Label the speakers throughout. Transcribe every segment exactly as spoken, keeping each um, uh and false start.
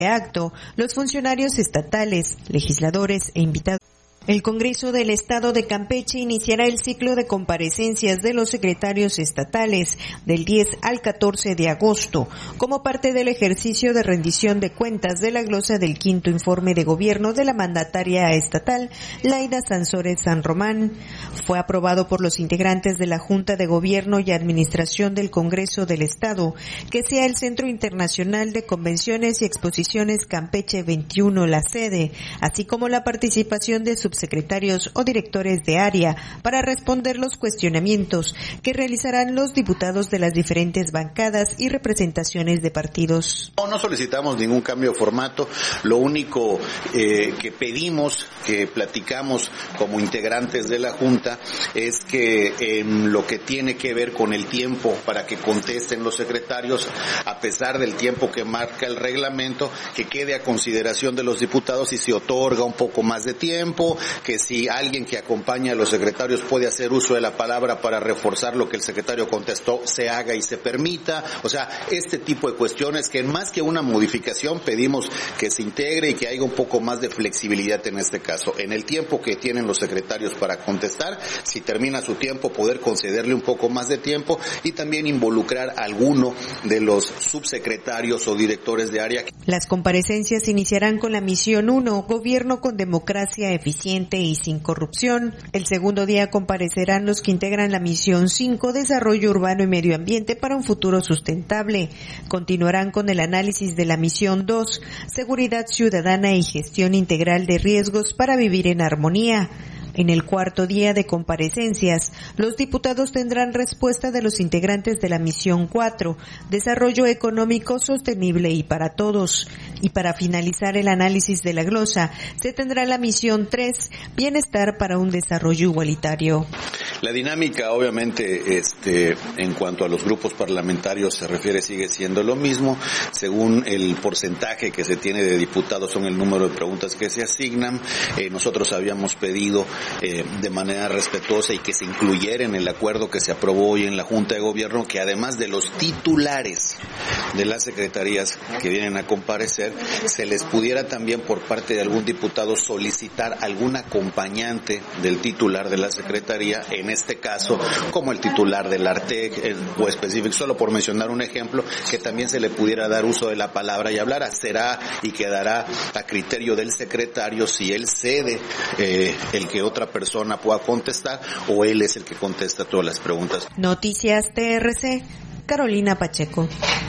Speaker 1: acto, los funcionarios estatales, legisladores e invitados. El Congreso del Estado de Campeche iniciará el ciclo de comparecencias de los secretarios estatales del diez al catorce de agosto, como parte del ejercicio de rendición de cuentas de la glosa del quinto informe de gobierno de la mandataria estatal, Laida Sansores San Román. Fue aprobado por los integrantes de la Junta de Gobierno y Administración del Congreso del Estado, que sea el Centro Internacional de Convenciones y Exposiciones Campeche veintiuno la sede, así como la participación de su subsecretarios o directores de área para responder los cuestionamientos que realizarán los diputados de las diferentes bancadas y representaciones de partidos.
Speaker 2: No, no solicitamos ningún cambio de formato, lo único eh, que pedimos, que platicamos como integrantes de la Junta, es que en lo que tiene que ver con el tiempo para que contesten los secretarios, a pesar del tiempo que marca el reglamento, que quede a consideración de los diputados si se otorga un poco más de tiempo, que si alguien que acompaña a los secretarios puede hacer uso de la palabra para reforzar lo que el secretario contestó, se haga y se permita. O sea, este tipo de cuestiones que más que una modificación pedimos que se integre y que haya un poco más de flexibilidad en este caso. En el tiempo que tienen los secretarios para contestar, si termina su tiempo, poder concederle un poco más de tiempo y también involucrar a alguno de los subsecretarios o directores de área.
Speaker 1: Las comparecencias iniciarán con la misión uno, Gobierno con democracia eficiente y sin corrupción. El segundo día comparecerán los que integran la misión cinco, Desarrollo Urbano y Medio Ambiente para un futuro sustentable. Continuarán con el análisis de la misión dos, Seguridad Ciudadana y Gestión Integral de Riesgos para vivir en armonía. En el cuarto día de comparecencias, los diputados tendrán respuesta de los integrantes de la misión cuatro, Desarrollo Económico Sostenible y para Todos. Y para finalizar el análisis de la glosa, se tendrá la misión tres, Bienestar para un Desarrollo Igualitario.
Speaker 2: La dinámica, obviamente, este, en cuanto a los grupos parlamentarios se refiere, sigue siendo lo mismo. Según el porcentaje que se tiene de diputados, son el número de preguntas que se asignan. Eh, nosotros habíamos pedido Eh, de manera respetuosa y que se incluyera en el acuerdo que se aprobó hoy en la Junta de Gobierno, que además de los titulares de las secretarías que vienen a comparecer, se les pudiera también por parte de algún diputado solicitar algún acompañante del titular de la secretaría, en este caso como el titular del Artec eh, o específico, solo por mencionar un ejemplo, que también se le pudiera dar uso de la palabra y hablar. Será y quedará a criterio del secretario si él cede eh, el que otra persona pueda contestar o él es el que contesta todas las preguntas.
Speaker 1: Noticias T R C, Carolina Pacheco.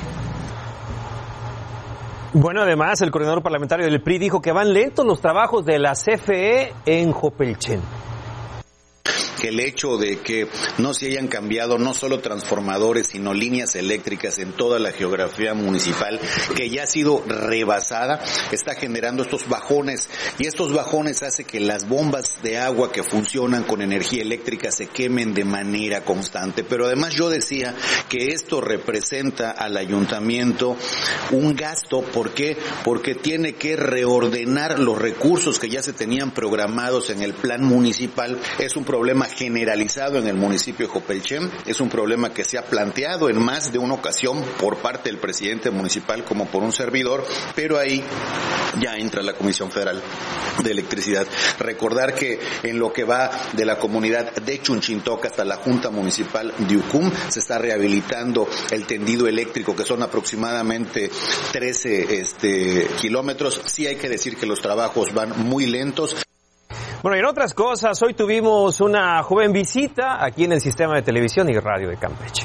Speaker 3: Bueno, además, el coordinador parlamentario del P R I dijo que van lentos los trabajos de la C F E en Jopelchen.
Speaker 2: Que el hecho de que no se hayan cambiado no solo transformadores, sino líneas eléctricas en toda la geografía municipal, que ya ha sido rebasada, está generando estos bajones, y estos bajones hace que las bombas de agua que funcionan con energía eléctrica se quemen de manera constante. Pero además yo decía que esto representa al ayuntamiento un gasto. ¿Por qué? Porque tiene que reordenar los recursos que ya se tenían programados en el plan municipal. Es un problema generalizado en el municipio de Jopelchen, es un problema que se ha planteado en más de una ocasión por parte del presidente municipal como por un servidor, pero ahí ya entra la Comisión Federal de Electricidad. Recordar que en lo que va de la comunidad de Chunchintoca hasta la Junta Municipal de Ucum se está rehabilitando el tendido eléctrico, que son aproximadamente trece este, kilómetros. Sí hay que decir que los trabajos van muy lentos.
Speaker 3: Bueno, y en otras cosas, hoy tuvimos una joven visita aquí en el Sistema de Televisión y Radio de Campeche.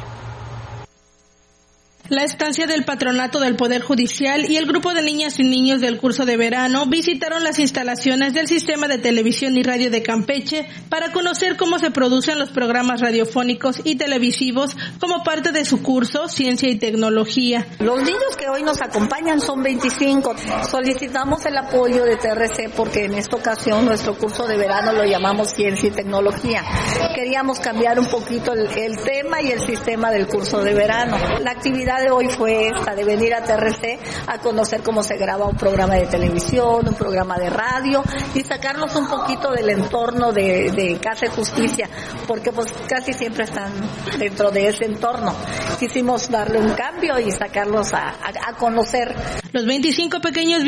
Speaker 4: La estancia del Patronato del Poder Judicial y el grupo de niñas y niños del curso de verano visitaron las instalaciones del Sistema de Televisión y Radio de Campeche para conocer cómo se producen los programas radiofónicos y televisivos como parte de su curso Ciencia y Tecnología.
Speaker 5: Los niños que hoy nos acompañan son veinticinco. Solicitamos el apoyo de T R C porque en esta ocasión nuestro curso de verano lo llamamos Ciencia y Tecnología. Queríamos cambiar un poquito el, el tema y el sistema del curso de verano. La actividad actividad de hoy fue esta, de venir a T R C a conocer cómo se graba un programa de televisión, un programa de radio y sacarlos un poquito del entorno de, de Casa de Justicia, porque pues casi siempre están dentro de ese entorno. Quisimos darle un cambio y sacarlos a, a, a conocer.
Speaker 4: Los veinticinco pequeños